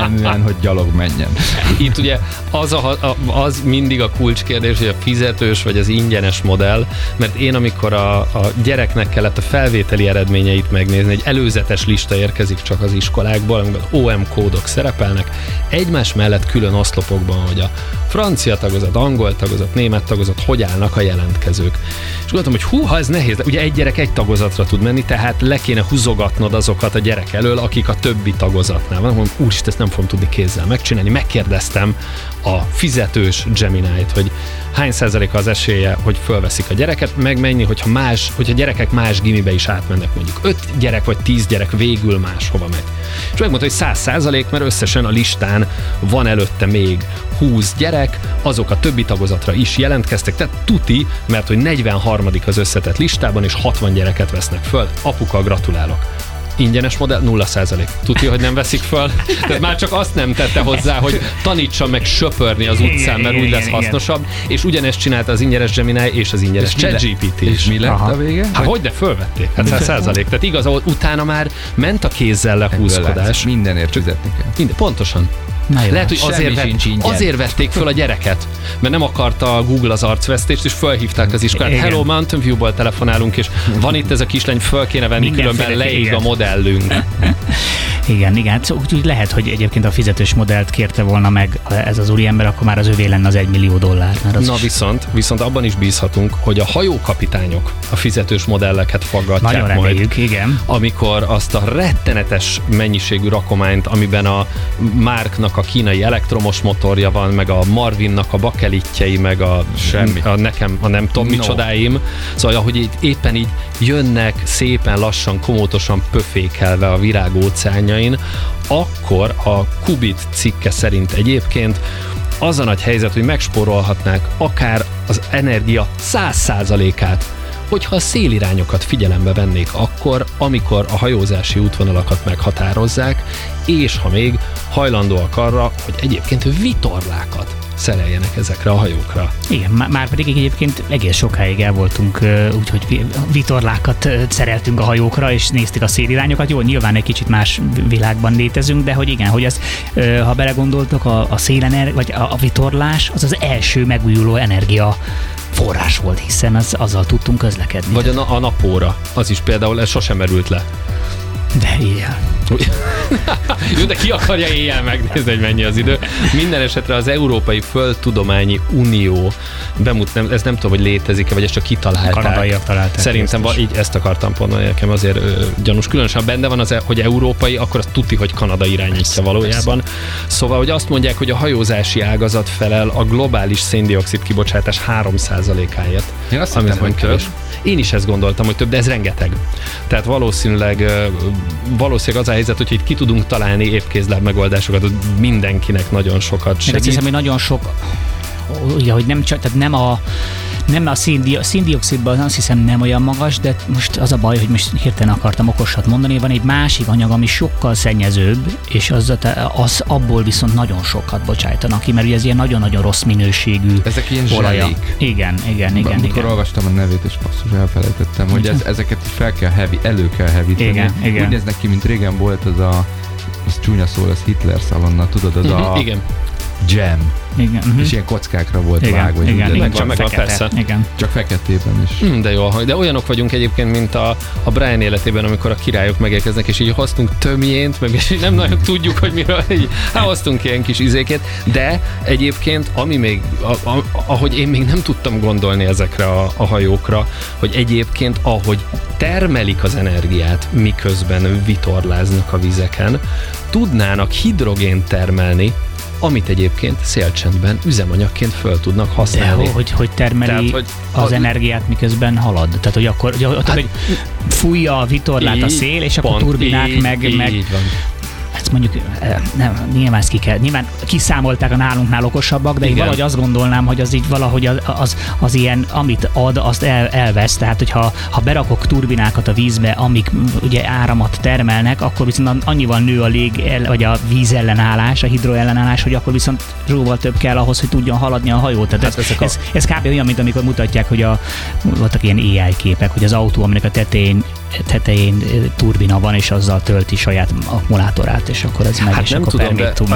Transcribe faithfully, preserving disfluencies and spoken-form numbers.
menjen, hogy gyalog menjen. Itt ugye az, a, a, az mindig a kulcskérdés, hogy a fizetős vagy az ingyenes modell, mert én amikor a, a gyereknek kellett a felvételi eredményeit megnézni, egy előzetes lista érkezik csak az iskolákból, amiben az o em kódok szerepelnek, egymás mellett külön oszlopokban, hogy a francia tagozat, angol tagozat, német tagozat, hogy állnak a jelentkezők. És gondoltam, hogy hú, ha ez nehéz, ugye egy gyerek egy tagozatra tud menni, tehát le kéne húzogatnod azokat a gyerek elől, akik a többi tagozatnál van. Mondom, úristen, ezt nem fogom tudni kézzel megcsinálni. Megkérdeztem a fizetős Gemini-t, hogy hány százaléka az esélye, hogy fölveszik a gyereket, meg mennyi, hogyha más, hogyha gyerekek más gimibe is átmennek, mondjuk öt gyerek vagy tíz gyerek végül máshova megy. És megmondta, hogy száz százalék, mert összesen a listán van előtte még húsz gyerek, azok a többi tagozatra is jelentkeztek, tehát tuti, mert hogy negyvenharmadik az összetett listában, és hatvan gyereket vesznek föl. Apuka, gratulálok. Ingyenes modell, nulla százalék. Tudja, hogy nem veszik föl? Tehát már csak azt nem tette hozzá, hogy tanítsa meg söpörni az utcán, mert úgy lesz hasznosabb, és ugyanezt csinálta az ingyenes Gemini és az ingyenes ChatGPT is. És mi lett Aha. a vége? Hát hogy de fölvették? Hát száz százalék. Tehát igaz, utána már ment a kézzel lehúzkodás. Mindenért fizetni kell. Minden, pontosan. Lehet, hogy azért, vett, azért vették föl a gyereket, mert nem akarta Google az arcvesztést, és felhívták az iskolát. Igen. Hello, Mountain View-ból telefonálunk, és van itt ez a kislány, föl kéne venni, különben leég a modellünk. Igen, igen. Szóval úgy lehet, hogy egyébként a fizetős modellt kérte volna meg ez az úriember, akkor már az övé lenne az egy millió dollár. Az Na is... viszont, viszont abban is bízhatunk, hogy a hajókapitányok a fizetős modelleket faggatják Nagyon majd. reméljük, igen. Amikor azt a rettenetes mennyiségű rakományt, amiben a Marknak a kínai elektromos motorja van, meg a Marvinnak a bakelitjei, meg a, Semmi. a nekem a nem tudom no. micsodáim. Szóval, ahogy így, éppen így jönnek szépen lassan, komótosan pöfékelve a virág óceánjain, akkor a Kubit cikke szerint egyébként az a nagy helyzet, hogy megspórolhatnák akár az energia száz százalékát, hogyha a szélirányokat figyelembe vennék akkor, amikor a hajózási útvonalakat meghatározzák, és ha még hajlandóak arra, hogy egyébként vitorlákat szereljenek ezekre a hajókra. Igen, már pedig egyébként egész sokáig el voltunk, úgyhogy vitorlákat szereltünk a hajókra, és néztük a szélirányokat. Jó, nyilván egy kicsit más világban létezünk, de hogy igen, hogy ez, ha belegondoltok, a, a szélener, vagy a, a vitorlás, az az első megújuló energia forrás volt, hiszen az, azzal tudtunk közlekedni. Vagy a, a napóra, az is például, ez sosem merült le. De éjjel. Jó, de ki akarja éjjel megnézni, hogy mennyi az idő. Minden esetre az Európai Földtudományi Unió bemut, nem, ez nem tudom, hogy létezik-e, vagy ezt csak kitalálták. Kanadaiak találták. Szerintem va, így ezt akartam mondani, nekem azért ö, gyanús. Különösen benne van, az, hogy európai, akkor az tuti, hogy Kanada irányítja valójában. Szóval, hogy azt mondják, hogy a hajózási ágazat felel a globális széndioxid kibocsátás három százalékáért. Én azt hittem, hogy több. Én is ezt gondoltam, hogy több, de ez rengeteg. Tehát valószínűleg, valószínűleg az a helyzet, hogy itt ki tudunk találni évkézláb megoldásokat, hogy mindenkinek nagyon sokat segít. Én azt hiszem, hogy nagyon sok, ugye, hogy nem csak, tehát nem a Nem a széndioxidban azt hiszem nem olyan magas, de most az a baj, hogy most hirtelen akartam okosat mondani, van egy másik anyag, ami sokkal szennyezőbb, és az, az abból viszont nagyon sokat bocsájtanak ki, mert ugye ez ilyen nagyon-nagyon rossz minőségű Ezek ilyen olaja. zselék. Igen, igen, igen. Amikor igen. olvastam a nevét, és basszus, elfelejtettem, hogy ez, ezeket fel kell hevi, elő kell hevíteni. Igen, igen. Úgy néznek ki, mint régen volt az a, az csúnya szó, az Hitler szalonna, tudod, az uh-huh, a... Igen. Jam. Igen, uh-huh. És ilyen kockákra volt igen, vágva. Igen, igen, meg, meg van, persze. Igen. Csak feketében is. Hmm, de jó, de olyanok vagyunk egyébként, mint a, a Brian életében, amikor a királyok megérkeznek, és így hoztunk tömjént, meg és így nem nagyon tudjuk, hogy miről, így hát hoztunk ilyen kis izéket, de egyébként, ami még, a, a, ahogy én még nem tudtam gondolni ezekre a, a hajókra, hogy egyébként, ahogy termelik az energiát, miközben vitorláznak a vizeken, tudnának hidrogént termelni, amit egyébként szélcsendben üzemanyagként föl tudnak használni. De hogy, hogy termeli Tehát, hogy az a... energiát, miközben halad? Tehát, hogy akkor hogy, hát, hogy fújja a vitorlát így, a szél, és akkor turbinák így, meg... Így, meg... így van. Ezt mondjuk, nem, nyilván ezt ki kell, nyilván kiszámolták a nálunknál okosabbak, de igen. Én valahogy azt gondolnám, hogy az így valahogy az, az, az ilyen, amit ad, azt el, elvesz, tehát hogyha ha berakok turbinákat a vízbe, amik ugye áramot termelnek, akkor viszont annyival nő a lég, vagy a vízellenállás, a hidroellenállás, hogy akkor viszont jóval több kell ahhoz, hogy tudjon haladni a hajó. Tehát hát ez, ez, a... ez, ez kb. Olyan, mint amikor mutatják, hogy a, voltak ilyen á i képek, hogy az autó, aminek a tetején tetején turbina van, és azzal tölti saját akkumulátorát, és akkor ez megy, hát és nem akkor tudom, de